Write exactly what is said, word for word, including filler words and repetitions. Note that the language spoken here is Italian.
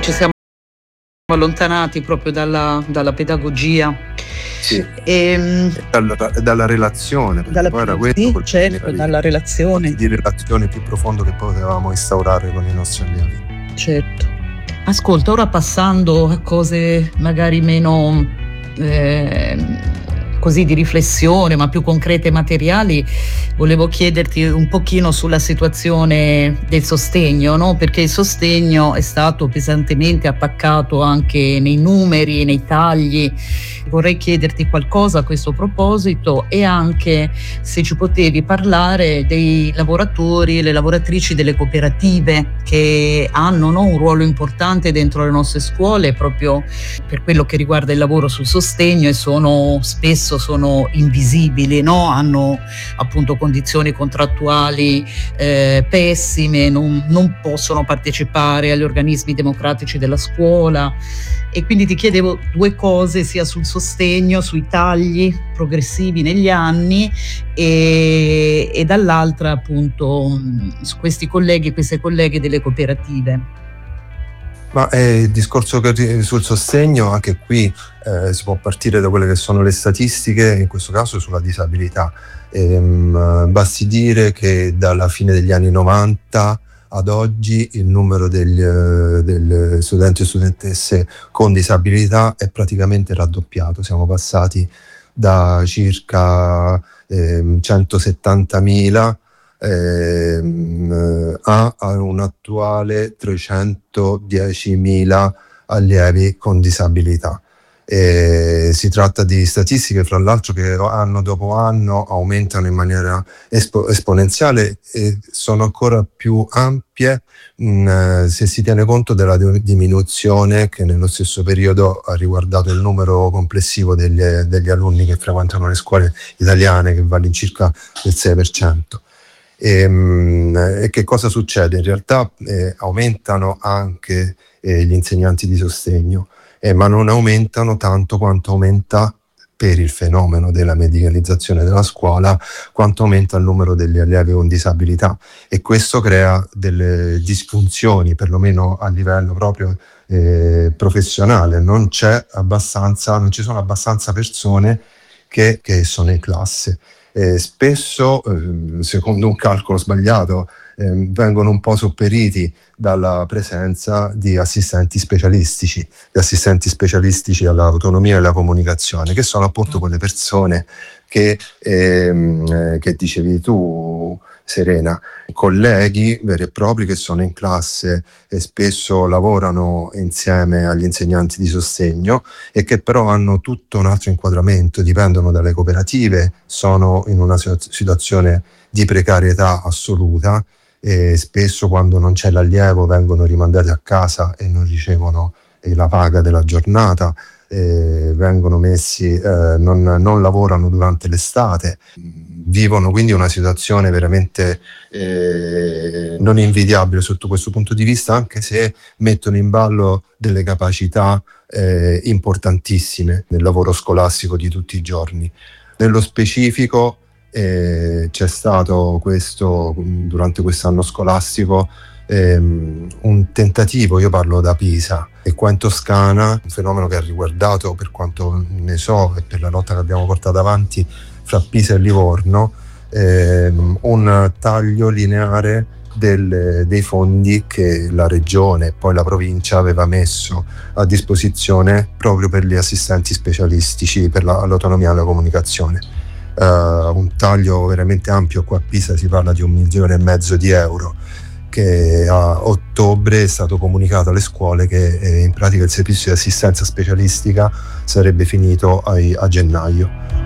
ci siamo allontanati proprio dalla, dalla pedagogia. Sì, E, dalla, dalla relazione, perché dalla, poi era sì, questo certo, dalla relazione. di relazione più profondo che potevamo instaurare con i nostri allievi. Certo. Ascolta, ora passando a cose magari meno eh, così di riflessione, ma più concrete e materiali, volevo chiederti un pochino sulla situazione del sostegno, no? Perché il sostegno è stato pesantemente appaccato anche nei numeri, nei tagli. Vorrei chiederti qualcosa a questo proposito e anche se ci potevi parlare dei lavoratori e le lavoratrici delle cooperative che hanno, no, un ruolo importante dentro le nostre scuole proprio per quello che riguarda il lavoro sul sostegno e sono spesso sono invisibili, no? Hanno appunto condizioni contrattuali eh, pessime, non, non possono partecipare agli organismi democratici della scuola. E quindi ti chiedevo due cose, sia sul sostegno, sui tagli progressivi negli anni e, e dall'altra appunto su questi colleghi e queste colleghe delle cooperative. Ma eh, il discorso che, sul sostegno, anche qui eh, si può partire da quelle che sono le statistiche, in questo caso sulla disabilità. Ehm, basti dire che dalla fine degli anni novanta ad oggi il numero degli, degli studenti e studentesse con disabilità è praticamente raddoppiato. Siamo passati da circa eh, centosettantamila eh, a, a un attuale trecentodiecimila allievi con disabilità. E si tratta di statistiche, fra l'altro, che anno dopo anno aumentano in maniera espo- esponenziale e sono ancora più ampie mh, se si tiene conto della diminuzione che nello stesso periodo ha riguardato il numero complessivo degli, degli alunni che frequentano le scuole italiane, che va all'incirca del sei per cento. E, mh, e che cosa succede? In realtà eh, aumentano anche eh, gli insegnanti di sostegno, Eh, ma non aumentano tanto quanto aumenta, per il fenomeno della medicalizzazione della scuola, quanto aumenta il numero degli allievi con disabilità, e questo crea delle disfunzioni, perlomeno a livello proprio eh, professionale. Non c'è abbastanza, non ci sono abbastanza persone che, che sono in classe. Eh, spesso, eh, secondo un calcolo sbagliato, eh, vengono un po' sopperiti dalla presenza di assistenti specialistici, di assistenti specialistici all'autonomia e alla comunicazione, che sono appunto quelle persone che, ehm, che dicevi tu, Serena, colleghi veri e propri che sono in classe e spesso lavorano insieme agli insegnanti di sostegno e che però hanno tutto un altro inquadramento, dipendono dalle cooperative, sono in una situazione di precarietà assoluta e spesso quando non c'è l'allievo vengono rimandati a casa e non ricevono eh, la paga della giornata, eh, vengono messi, eh, non, non lavorano durante l'estate, vivono quindi una situazione veramente eh, non invidiabile sotto questo punto di vista, anche se mettono in ballo delle capacità eh, importantissime nel lavoro scolastico di tutti i giorni. Nello specifico Eh, c'è stato questo durante quest'anno scolastico ehm, un tentativo, io parlo da Pisa e qua in Toscana, un fenomeno che ha riguardato, per quanto ne so e per la lotta che abbiamo portato avanti fra Pisa e Livorno, ehm, un taglio lineare del, dei fondi che la regione e poi la provincia aveva messo a disposizione proprio per gli assistenti specialistici per la, l'autonomia e la comunicazione. Uh, un taglio veramente ampio. Qua a Pisa si parla di un milione e mezzo di euro che a ottobre è stato comunicato alle scuole che eh, in pratica il servizio di assistenza specialistica sarebbe finito ai, a gennaio.